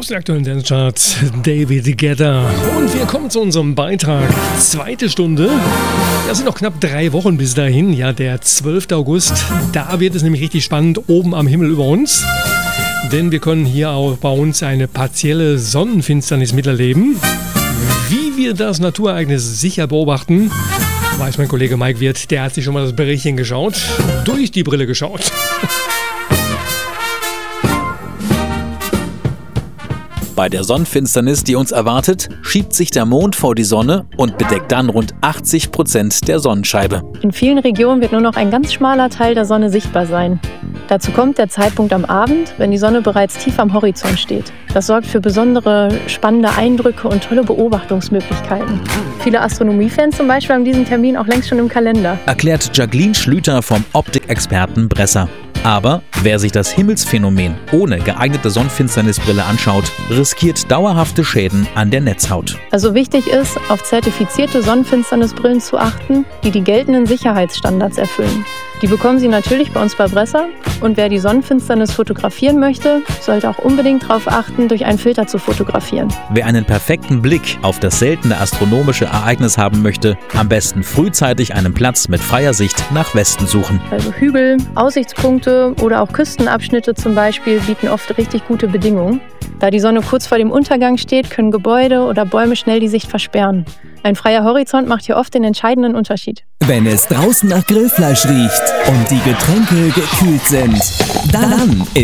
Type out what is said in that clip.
Aus den aktuellen Dance-Charts David Guetta. Und wir kommen zu unserem Beitrag. Zweite Stunde. Das sind noch knapp 3 Wochen bis dahin. Ja, der 12. August. Da wird es nämlich richtig spannend oben am Himmel über uns. Denn wir können hier auch bei uns eine partielle Sonnenfinsternis miterleben. Wie wir das Naturereignis sicher beobachten, weiß mein Kollege Mike Wirth. Der hat sich schon mal das Berichtchen geschaut. Durch die Brille geschaut. Bei der Sonnenfinsternis, die uns erwartet, schiebt sich der Mond vor die Sonne und bedeckt dann rund 80% der Sonnenscheibe. In vielen Regionen wird nur noch ein ganz schmaler Teil der Sonne sichtbar sein. Dazu kommt der Zeitpunkt am Abend, wenn die Sonne bereits tief am Horizont steht. Das sorgt für besondere, spannende Eindrücke und tolle Beobachtungsmöglichkeiten. Viele Astronomiefans zum Beispiel haben diesen Termin auch längst schon im Kalender. Erklärt Jacqueline Schlüter vom Optikexperten Bresser. Aber wer sich das Himmelsphänomen ohne geeignete Sonnenfinsternisbrille anschaut, riskiert dauerhafte Schäden an der Netzhaut. Also wichtig ist, auf zertifizierte Sonnenfinsternisbrillen zu achten, die die geltenden Sicherheitsstandards erfüllen. Die bekommen Sie natürlich bei uns bei Bresser. Und wer die Sonnenfinsternis fotografieren möchte, sollte auch unbedingt darauf achten, durch einen Filter zu fotografieren. Wer einen perfekten Blick auf das seltene astronomische Ereignis haben möchte, am besten frühzeitig einen Platz mit freier Sicht nach Westen suchen. Also Hügel, Aussichtspunkte oder auch Küstenabschnitte zum Beispiel bieten oft richtig gute Bedingungen. Da die Sonne kurz vor dem Untergang steht, können Gebäude oder Bäume schnell die Sicht versperren. Ein freier Horizont macht hier oft den entscheidenden Unterschied. Wenn es draußen nach Grillfleisch riecht und die Getränke gekühlt sind, dann